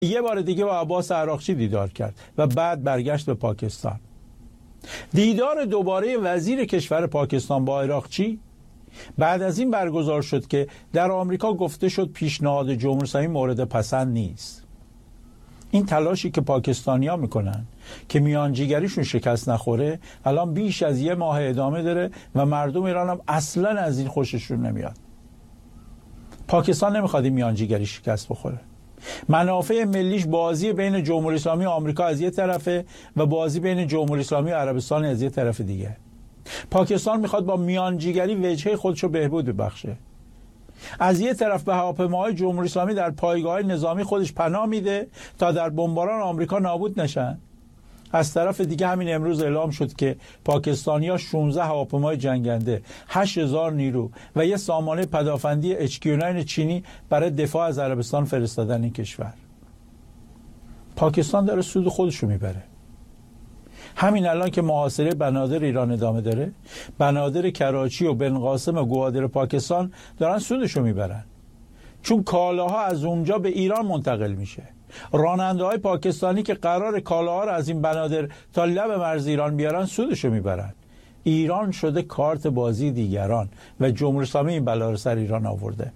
یه بار دیگه با عباس عراقچی دیدار کرد و بعد برگشت به پاکستان. دیدار دوباره وزیر کشور پاکستان با عراقچی بعد از این برگزار شد که در آمریکا گفته شد پیشنهاد جمهوری اسلامی مورد پسند نیست. این تلاشی که پاکستانی‌ها میکنن که میانجیگریشون شکست نخوره الان بیش از یه ماه ادامه داره و مردم ایران هم اصلا از این خوششون نمیاد. پاکستان نمیخواد این میانجیگری شکست بخوره. منافع ملیش بازی بین جمهوری اسلامی و آمریکا از یه طرفه و بازی بین جمهوری اسلامی و عربستان از یه طرف دیگه. پاکستان میخواد با میانجیگری وجهه خودشو بهبود ببخشه. از یه طرف به هواپیماهای جمهوری اسلامی در پایگاه نظامی خودش پناه میده تا در بمباران آمریکا نابود نشن. از طرف دیگه همین امروز اعلام شد که پاکستانی‌ها 16 هواپیمای جنگنده، 8000 نیرو و یه سامانه پدافندی HQ-9 چینی برای دفاع از عربستان فرستادن این کشور. پاکستان داره سود خودشو میبره. همین الان که محاصره بنادر ایران ادامه داره، بنادر کراچی و بنقاسم و گوادر پاکستان دارن سودشو میبرن، چون کالاها از اونجا به ایران منتقل میشه. راننده های پاکستانی که قرار کالاها رو از این بنادر تا لب مرز ایران بیارن سودشو میبرن. ایران شده کارت بازی دیگران و جمهوری اسلامی این بلا رو سر ایران آورده.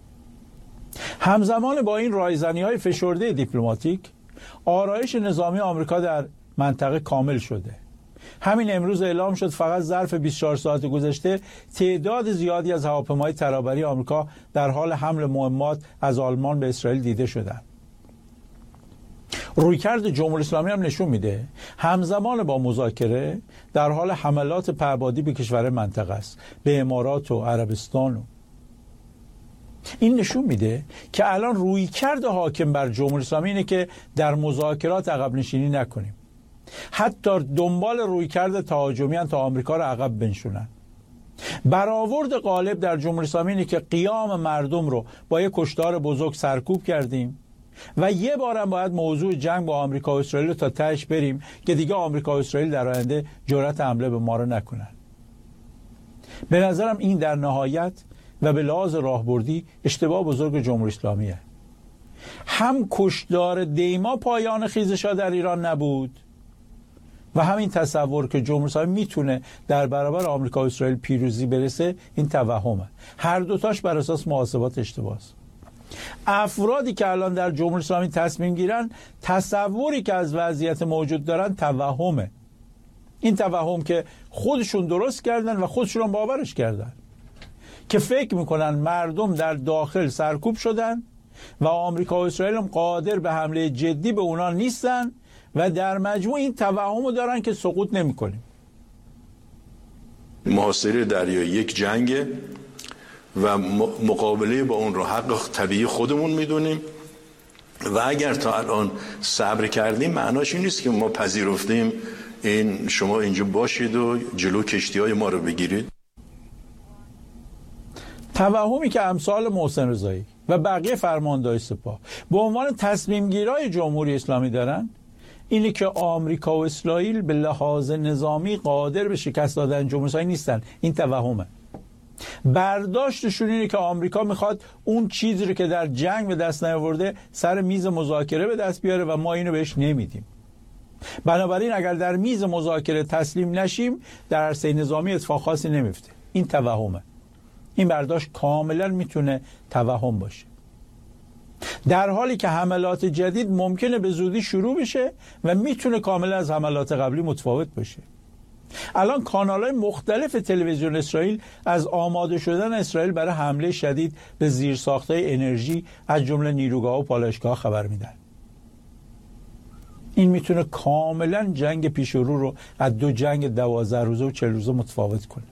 همزمان با این رایزنی های فشرده دیپلماتیک، آرایش نظامی آمریکا در منطقه کامل شده. همین امروز اعلام شد فقط ظرف 24 ساعت گذشته تعداد زیادی از هواپیماهای ترابری آمریکا در حال حمل مهمات از آلمان به اسرائیل دیده شدند. رویکرد جمهوری اسلامی هم نشون میده همزمان با مذاکره در حال حملات پهپادی به کشور منطقه است، به امارات و عربستان این نشون میده که الان رویکرد حاکم بر جمهوری اسلامی اینه که در مذاکرات عقب نشینی نکنیم. حتی دنبال رویکرد تهاجمی تا آمریکا رو عقب بنشونن. برآورد غالب در جمهوری اسلامی اینه که قیام مردم رو با یک کشتار بزرگ سرکوب کردیم و یه بارم باید موضوع جنگ با آمریکا و اسرائیل رو تا تهش بریم که دیگه آمریکا و اسرائیل در آینده جرأت حمله به ما رو نکنن. به نظرم این در نهایت و به لحاظ راهبردی اشتباه بزرگ جمهوری اسلامیه. هم کشتار دیما پایان خیزش‌ها در ایران نبود و همین تصور که جمهوری اسلامی میتونه در برابر آمریکا و اسرائیل پیروزی برسه این توهمه. هر دوتاش بر اساس محاسبات اشتباهه. افرادی که الان در جمهوری اسلامی تصمیم گیرن تصوری که از وضعیت موجود دارن توهمه. این توهم که خودشون درست کردن و خودشون باورش کردن که فکر میکنن مردم در داخل سرکوب شدن و آمریکا و اسرائیل هم قادر به حمله جدی به اونا نیستن و در مجموع این توهمو دارن که سقوط نمی‌کنیم. محاصره دریایی یک جنگه و مقابله با اون رو حق طبیعی خودمون میدونیم و اگر تا الان صبر کردیم معناش این نیست که ما پذیرفتیم این شما اینجا باشید و جلو کشتی‌های ما رو بگیرید. توهمی که امثال محسن رضایی و بقیه فرماندهان سپاه به عنوان تصمیم‌گیرای جمهوری اسلامی دارن اینه که آمریکا و اسرائیل به لحاظ نظامی قادر به شکست دادن جمهوری اسلامی نیستن. این توهمه. برداشتشون اینه که آمریکا میخواد اون چیزی رو که در جنگ به دست نیاورده سر میز مذاکره به دست بیاره و ما اینو بهش نمیدیم. بنابراین اگر در میز مذاکره تسلیم نشیم در عرصه نظامی اتفاق خاصی نمیفته. این توهمه. این برداشت کاملا میتونه توهم باشه، در حالی که حملات جدید ممکنه به زودی شروع بشه و میتونه کاملا از حملات قبلی متفاوت باشه. الان کانال‌های مختلف تلویزیون اسرائیل از آماده شدن اسرائیل برای حمله شدید به زیرساخت‌های انرژی از جمله نیروگاه و پالایشگاه خبر میدن. این میتونه کاملا جنگ پیش رو از دو جنگ 12 روزه و 40 روزه متفاوت کنه.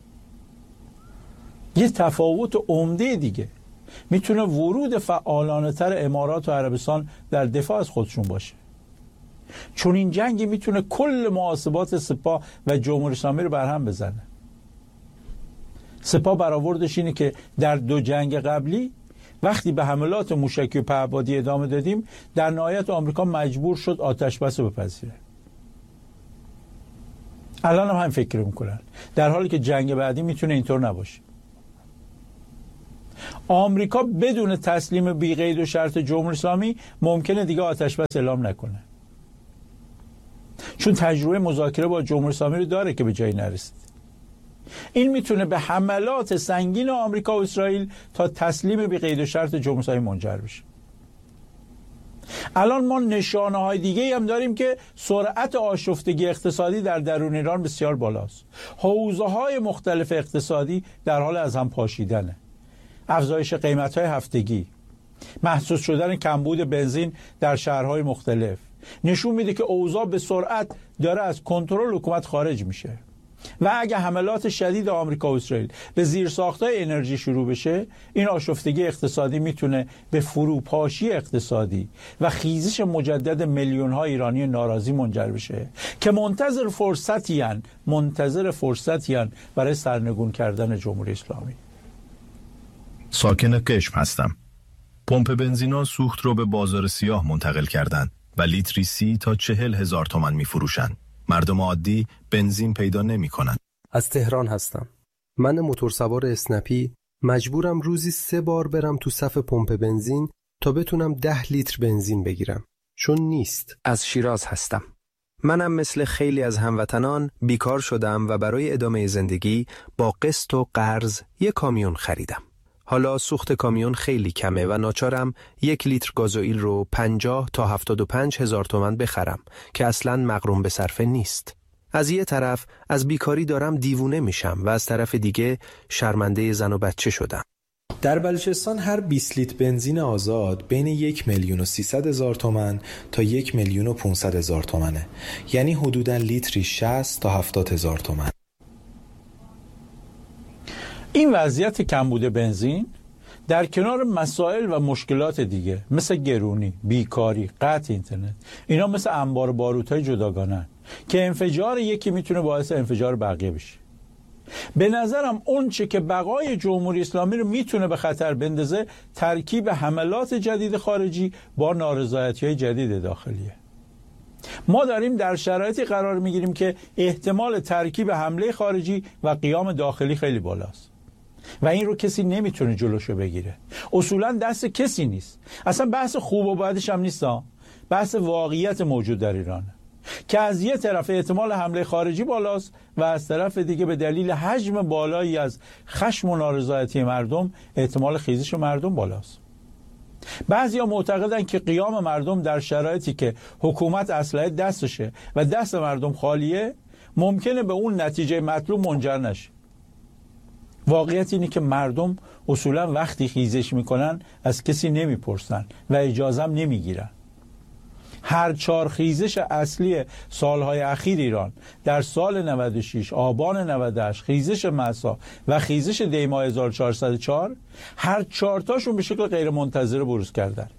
یه تفاوت عمده دیگه میتونه ورود فعالانه تر امارات و عربستان در دفاع از خودشون باشه، چون این جنگی میتونه کل محاسبات سپاه و جمهوری اسلامی رو برهم بزنه. سپاه برآوردش اینه که در دو جنگ قبلی وقتی به حملات موشکی و پهپادی ادامه دادیم در نهایت آمریکا مجبور شد آتش بس رو بپذیره. الان هم فکر میکنن، در حالی که جنگ بعدی میتونه اینطور نباشه. آمریکا بدون تسلیم بی قید و شرط جمهوری اسلامی ممکنه دیگه آتش بس اعلام نکنه، چون تجربه مذاکره با جمهوری اسلامی رو داره که به جایی نرسید. این میتونه به حملات سنگین آمریکا و اسرائیل تا تسلیم بی قید و شرط جمهوری اسلامی منجر بشه. الان ما نشانه های دیگه هم داریم که سرعت آشفتگی اقتصادی در درون ایران بسیار بالاست. حوزه های مختلف اقتصادی در حال از هم پاشیدنه. افزایش قیمت های هفتگی، محسوس شدن کمبود بنزین در شهرهای مختلف نشون میده که اوضاع به سرعت داره از کنترل حکومت خارج میشه و اگه حملات شدید آمریکا و اسرائیل به زیرساخت‌های انرژی شروع بشه، این آشفتگی اقتصادی میتونه به فروپاشی اقتصادی و خیزش مجدد میلیون‌ها ایرانی ناراضی منجر بشه که منتظر فرصتی هن برای سرنگون کردن جمهوری اسلامی. ساکن قشم هستم. پمپ بنزینا سوخت رو به بازار سیاه منتقل کردن و لیتری 30 تا 40,000 تومان می فروشن. مردم عادی بنزین پیدا نمی کنن. از تهران هستم. من موتورسوار اسنپی مجبورم روزی 3 بار برم تو صف پمپ بنزین تا بتونم 10 لیتر بنزین بگیرم، چون نیست. از شیراز هستم. منم مثل خیلی از هموطنان بیکار شدم و برای ادامه زندگی با قسط و قرض یک کامیون خریدم. حالا سوخت کامیون خیلی کمه و ناچارم 1 لیتر گازوئیل رو 50 تا 75 هزار تومان بخرم که اصلاً مغروم به صرفه نیست. از یه طرف از بیکاری دارم دیوونه میشم و از طرف دیگه شرمنده زن و بچه شدم. در بلوچستان هر 20 لیتر بنزین آزاد بین 1,300,000 تومان تا 1,500,000 تومانه، یعنی حدوداً لیتری 60 تا 70,000 تومان. این وضعیت کمبود بنزین در کنار مسائل و مشکلات دیگه مثل گرونی، بیکاری، قطع اینترنت، اینا مثل انبار باروت‌های جداگانه که انفجار یکی میتونه باعث انفجار بقیه بشه. به نظرم اون چه که بقای جمهوری اسلامی رو میتونه به خطر بندازه ترکیب حملات جدید خارجی با نارضایتی‌های جدید داخلیه. ما داریم در شرایطی قرار میگیریم که احتمال ترکیب حمله خارجی و قیام داخلی خیلی بالاست و این رو کسی نمیتونه جلوشو بگیره. اصولا دست کسی نیست. اصلا بحث خوب و بدش هم نیست، بحث واقعیت موجود در ایرانه که از یه طرف احتمال حمله خارجی بالاست و از طرف دیگه به دلیل حجم بالایی از خشم و نارضایتی مردم احتمال خیزش مردم بالاست. بعضیا معتقدن که قیام مردم در شرایطی که حکومت اسلحه دستشه و دست مردم خالیه ممکنه به اون نتیجه مطلوب منجر نشه. واقعیت اینه که مردم اصولا وقتی خیزش میکنن از کسی نمیپرسن و اجازه هم نمیگیرن. هر 4 خیزش اصلی سالهای اخیر ایران در سال 96، آبان 98، خیزش مهسا و خیزش دی‌ماه 1404، هر 4 تاشون به شکل غیر منتظره بروز کردن.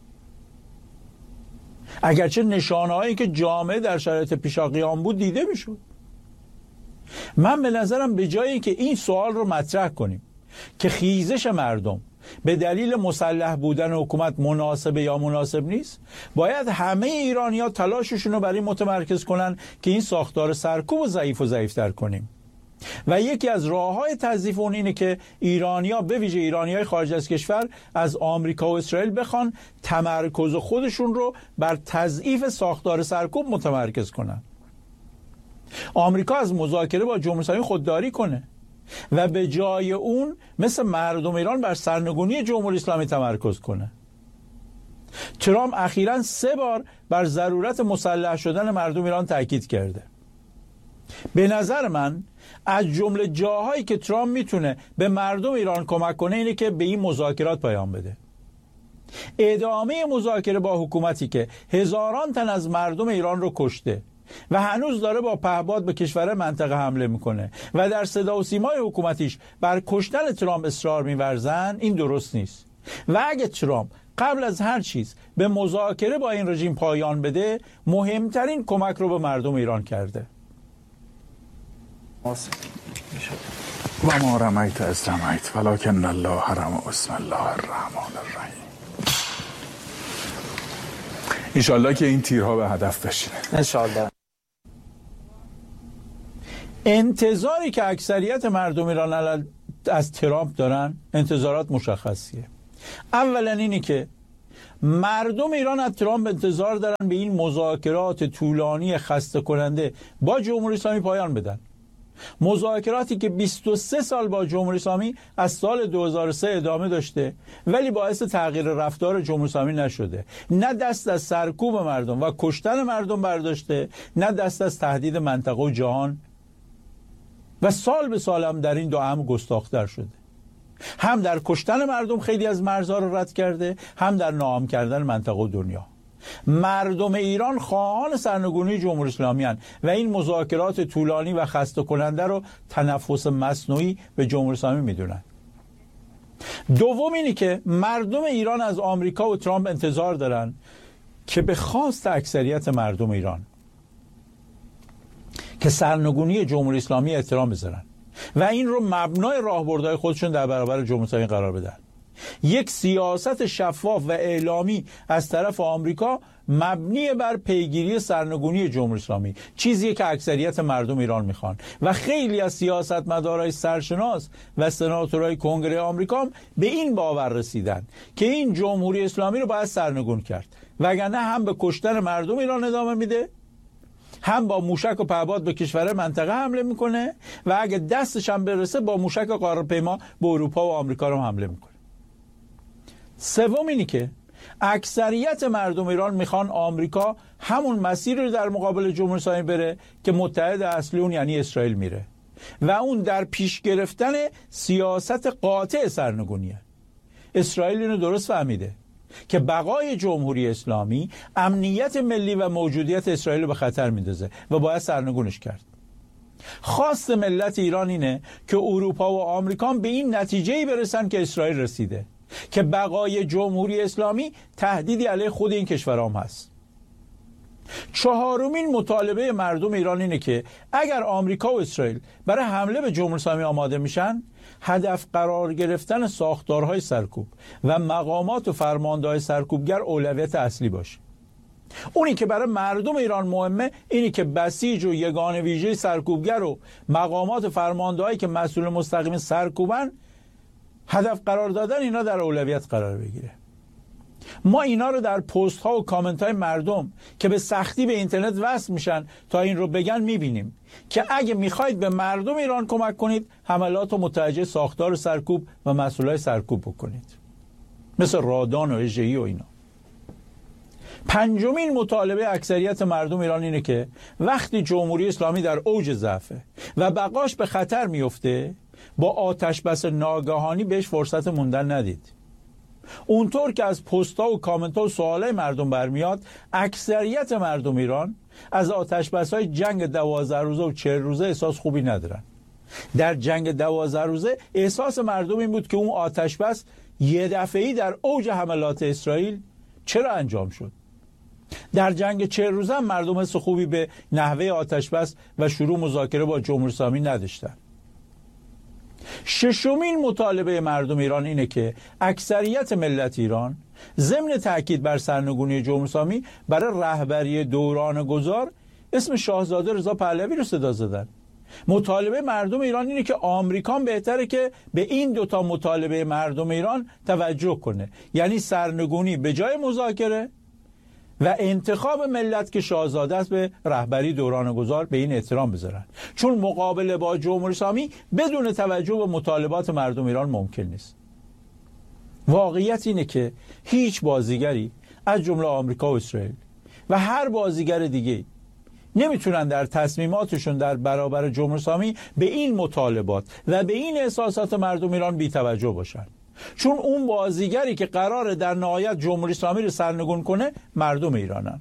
اگرچه نشانه‌هایی که جامعه در شرایط پیشاقیام بود دیده میشد. من به نظرم به جایی که این سوال رو مطرح کنیم که خیزش مردم به دلیل مسلح بودن حکومت مناسبه یا مناسب نیست، باید همه ایرانی‌ها تلاششون رو برای متمرکز کنن که این ساختار سرکوب و ضعیف‌تر کنیم. و یکی از راه‌های تضعیف اون اینه که ایرانی‌ها به ویژه ایرانی‌های خارج از کشور از آمریکا و اسرائیل بخوان تمرکز خودشون رو بر تضعیف ساختار سرکوب متمرکز کنن. آمریکا از مذاکره با جمهوری اسلامی خودداری کنه و به جای اون مثل مردم ایران بر سرنگونی جمهوری اسلامی تمرکز کنه. ترامپ اخیراً 3 بار بر ضرورت مسلح شدن مردم ایران تاکید کرده. به نظر من از جمله جاهایی که ترامپ میتونه به مردم ایران کمک کنه اینه که به این مذاکرات پیام بده. ادامه مذاکره با حکومتی که هزاران تن از مردم ایران رو کشته و هنوز داره با پهپاد به کشور منطقه حمله میکنه و در صدا و سیمای حکومتیش بر کشتن ترامپ اصرار میورزن، این درست نیست. و اگه ترامپ قبل از هر چیز به مذاکره با این رژیم پایان بده، مهمترین کمک رو به مردم ایران کرده. و ما رمیت از رمیت ولکن الله رمی. بسم الله الرحمن الرحیم. انشالله که این تیرها به هدف بشینه. انشالله. انتظاری که اکثریت مردم ایران از ترامپ دارن انتظارات مشخصیه. اولا اینی که مردم ایران از ترامپ انتظار دارن به این مذاکرات طولانی خسته کننده با جمهوری اسلامی پایان بدن. مذاکراتی که 23 سال با جمهوری اسلامی از سال 2003 ادامه داشته ولی باعث تغییر رفتار جمهوری اسلامی نشده. نه دست از سرکوب مردم و کشتن مردم برداشته، نه دست از تهدید منطقه و جهان، و سال به سال هم در این دو هم گستاخ‌تر شده. هم در کشتن مردم خیلی از مرزها رو رد کرده، هم در ناام کردن منطقه و دنیا. مردم ایران خواهان سرنگونی جمهوری اسلامی هستند و این مذاکرات طولانی و خسته کننده رو تنفس مصنوعی به جمهوری اسلامی میدونن. دوم اینی که مردم ایران از آمریکا و ترامپ انتظار دارن که به خواست اکثریت مردم ایران که سرنگونی جمهوری اسلامی احترام بذارن و این رو مبنای راهبردهای خودشون در برابر جمهوری اسلامی قرار بدن. یک سیاست شفاف و اعلامی از طرف آمریکا مبنی بر پیگیری سرنگونی جمهوری اسلامی، چیزی که اکثریت مردم ایران میخوان و خیلی از سیاستمدارای سرشناس و سناتورای کنگره آمریکا هم به این باور رسیدن که این جمهوری اسلامی رو باید سرنگون کرد، وگرنه هم به کشتن مردم ایران ادامه میده، هم با موشک و پهپاد به کشور منطقه حمله میکنه و اگه دستش هم برسه با موشک و قاره‌پیما به اروپا و آمریکا رو حمله میکنه. سوم اینی که اکثریت مردم ایران میخوان آمریکا همون مسیر رو در مقابل جمهوری اسلامی بره که متحد اصلی اون یعنی اسرائیل میره و اون در پیش گرفتن سیاست قاطع سرنگونیه. اسرائیل اینو درست فهمیده که بقای جمهوری اسلامی امنیت ملی و موجودیت اسرائیل رو به خطر میندازه و باید سرنگونش کرد. خواست ملت ایران اینه که اروپا و آمریکا به این نتیجه‌ای برسن که اسرائیل رسیده، که بقای جمهوری اسلامی تهدیدی علیه خود این کشورام هست. چهارمین مطالبه مردم ایران اینه که اگر آمریکا و اسرائیل برای حمله به جمهوری اسلامی آماده میشن، هدف قرار گرفتن ساختارهای سرکوب و مقامات و فرمانده‌های سرکوبگر اولویت اصلی باشه. اونی که برای مردم ایران مهمه اینی که بسیج و یگان ویژه سرکوبگر و مقامات و فرمانده‌هایی که مسئول مستقیم سرکوبن هدف قرار دادن اینا در اولویت قرار بگیره. ما اینا رو در پست ها و کامنت های مردم که به سختی به اینترنت وصل میشن تا این رو بگن میبینیم که اگه میخواید به مردم ایران کمک کنید، حملات و متوجه ساختار سرکوب و مسئولای سرکوب بکنید، مثل رادان و اژه‌ای و اینا. پنجمین مطالبه اکثریت مردم ایران اینه که وقتی جمهوری اسلامی در اوج ضعفه و بقاش به خطر میفته، با آتش بس ناگهانی بهش فرصت موندن ندید. اونطور که از پست‌ها و کامنت‌ها و سوالای مردم برمیاد، اکثریت مردم ایران از آتش بس‌های جنگ 12 روزه و 40 روزه احساس خوبی ندارن. در جنگ 12 روزه احساس مردم این بود که اون آتش بس یه دفعه‌ای در اوج حملات اسرائیل چرا انجام شد. در جنگ 40 روزه هم مردم حس خوبی به نحوه آتش بس و شروع مذاکره با جمهوری اسلامی نداشتن. ششمین مطالبه مردم ایران اینه که اکثریت ملت ایران ضمن تاکید بر سرنگونی جمهوری اسلامی برای رهبری دوران گذار اسم شاهزاده رضا پهلوی رو صدا زدن. مطالبه مردم ایران اینه که آمریکا بهتره که به این دوتا مطالبه مردم ایران توجه کنه، یعنی سرنگونی به جای مذاکره و انتخاب ملت که شاهزاده است به رهبری دوران گذار به این احترام بذارن، چون مقابله با جمهوری اسلامی بدون توجه به مطالبات مردم ایران ممکن نیست. واقعیت اینه که هیچ بازیگری از جمله آمریکا و اسرائیل و هر بازیگر دیگه نمیتونن در تصمیماتشون در برابر جمهوری اسلامی به این مطالبات و به این احساسات مردم ایران بی توجه باشن، چون اون بازیگری که قراره در نهایت جمهوری اسلامی رو سرنگون کنه مردم ایرانن.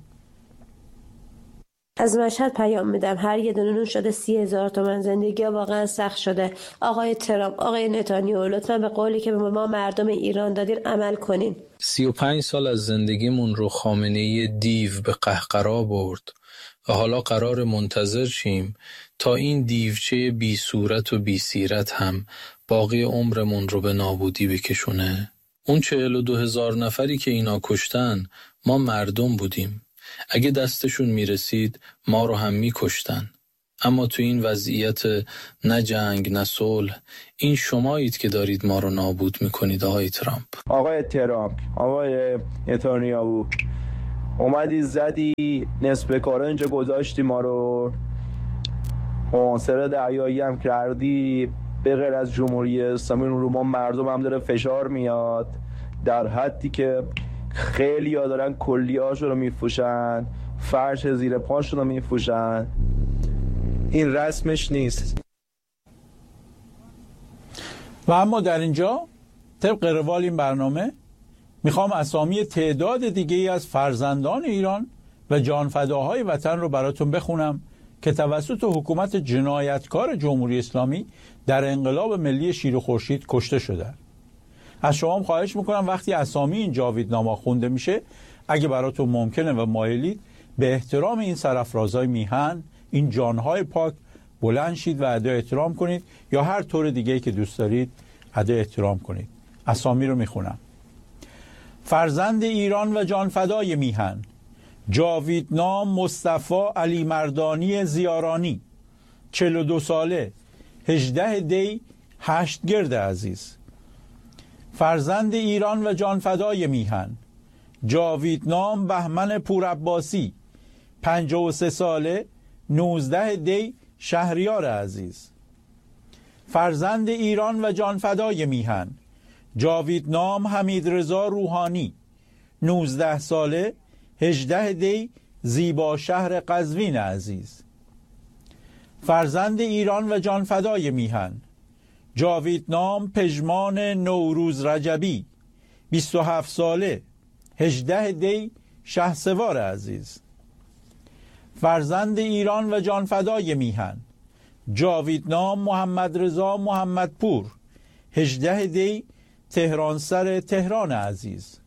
از مشهد پیام میدم، هر یه دونه شده 30,000 تومان، زندگی واقعا سخت شده. آقای ترامپ، آقای نتانیاهو، لطفا به قولی که به ما مردم ایران دادین عمل کنین. 35 سال از زندگیمون رو خامنه‌ای دیو به قهقرا برد و حالا قرار منتظر شیم تا این دیوچه بی صورت و بی سیرت هم باقی عمرمون رو به نابودی بکشونه. اون 42,000 نفری که اینا کشتن ما مردم بودیم. اگه دستشون میرسید ما رو هم میکشتن. اما تو این وضعیت نه جنگ نه صلح، این شمایید که دارید ما رو نابود میکنید آقای ترامپ. آقای ترامپ، آقای نتانیاهو، اومدی زدی نصف کارا اینجا گذاشتی، ما رو عنصر دریایی هم کردی. به غیر از جمهوری اسلامی رو ما مردم هم داره فشار میاد، در حدی که خیلی ها دارن کلیه‌هاشون رو میفروشن، فرش زیر پاشون رو میفروشن. این رسمش نیست. و اما در اینجا طبق روال این برنامه میخوام اسامی تعداد دیگه ای از فرزندان ایران و جانفداهای وطن رو براتون بخونم که توسط حکومت جنایتکار جمهوری اسلامی در انقلاب ملی شیر و خورشید کشته شدن. از شما خواهش میکنم وقتی اسامی این جاویدنامه خونده میشه، اگه براتون ممکنه و مایلید، به احترام این سرافرازای میهن، این جانهای پاک بلند شید و ادای احترام کنید، یا هر طور دیگه‌ای که دوست دارید ادای احترام کنید. اسامی رو میخونم: فرزند ایران و جانفدای میهن، جاویدنام مصطفی علی مردانی زیارانی، 42 ساله، 18 دی 8 گرد عزیز. فرزند ایران و جانفدای میهن، جاویدنام بهمن پورعباسی، 53 ساله، 19 دی شهریار عزیز. فرزند ایران و جانفدای میهن، جاویدنام حمیدرضا روحانی، 19 ساله، 18 دی زیبا شهر قزوین عزیز. فرزند ایران و جانفدای میهن، جاویدنام پژمان نوروز رجبی، 27 ساله، 18 دی شهسوار عزیز. فرزند ایران و جانفدای میهن، جاویدنام محمد رضا محمدپور، 18 دی تهرانسر تهران عزیز.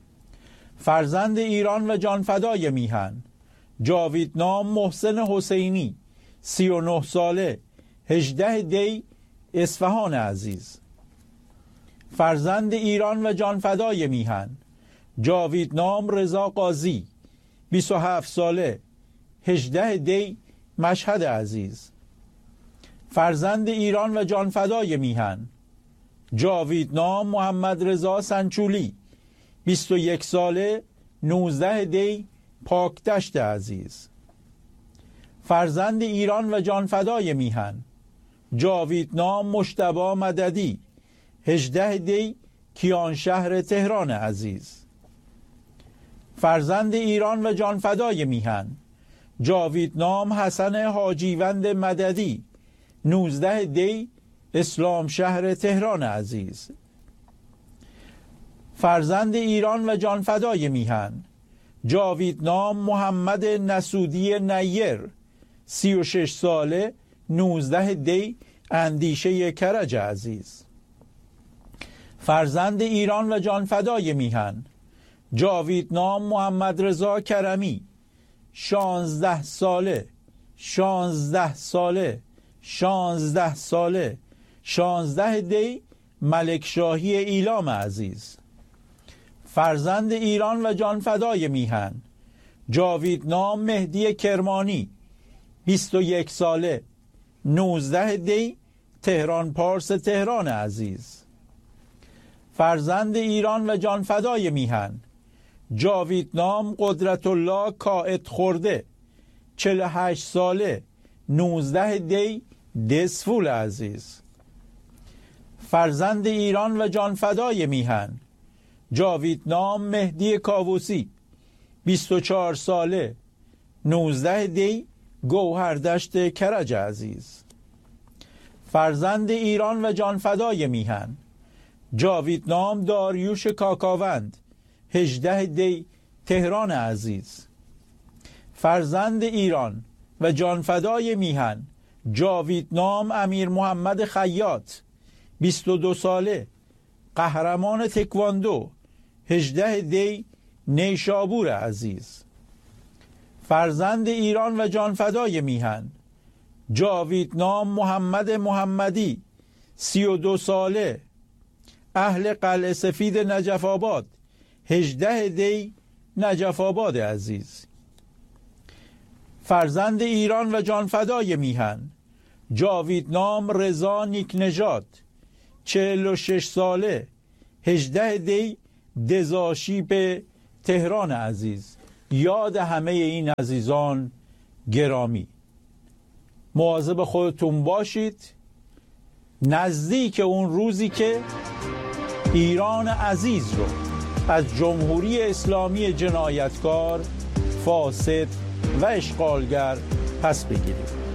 فرزند ایران و جانفدای میهن، جاویدنام محسن حسینی، 39 ساله، 18 دی اصفهان عزیز. فرزند ایران و جانفدای میهن، جاویدنام رضا قاضی، 27 ساله، 18 دی مشهد عزیز. فرزند ایران و جانفدای میهن، جاویدنام محمد رضا سنچولی، 21 ساله، 19 دی پاکدشت عزیز. فرزند ایران و جانفدای میهن، جاویدنام مجتبی مددی، 18 دی کیانشهر تهران عزیز. فرزند ایران و جانفدای میهن، جاویدنام حسن حاجیوند مددی، 19 دی اسلام شهر تهران عزیز. فرزند ایران و جانفدای میهن، جاویدنام محمد نسودی نیر، 36 ساله، 19 دی اندیشه کرج عزیز. فرزند ایران و جانفدای میهن، جاویدنام محمد رضا کرمی، 16 ساله، 16 ساله، 16 ساله، 16 دی ملکشاهی ایلام عزیز. فرزند ایران و جانفدای میهن، جاویدنام مهدی کرمانی، 21 ساله، 19 دی تهران پارس تهران عزیز. فرزند ایران و جانفدای میهن، جاویدنام قدرت الله کائد خورده، 48 ساله، 19 دی دسفول عزیز. فرزند ایران و جانفدای میهن، جاویدنام مهدی کاووسی، 24 ساله، 19 دی گوهردشت کرج عزیز. فرزند ایران و جانفدای میهن، جاویدنام داریوش کاکاوند، 18 دی تهران عزیز. فرزند ایران و جانفدای میهن، جاویدنام امیر محمد خیاط، 22 ساله، قهرمان تکواندو، 18 دی نیشابور عزیز. فرزند ایران و جانفدای میهن، جاویدنام محمد محمدی، 32 ساله، اهل قلعه سفید نجف آباد، 18 دی نجف آباد عزیز. فرزند ایران و جانفدای میهن، جاویدنام رضا نیکنژاد، 46 ساله، 18 دی دزاشی به تهران عزیز. یاد همه این عزیزان گرامی. مواظب خودتون باشید، نزدیک اون روزی که ایران عزیز رو از جمهوری اسلامی جنایتکار، فاسد و اشغالگر پس بگیریم.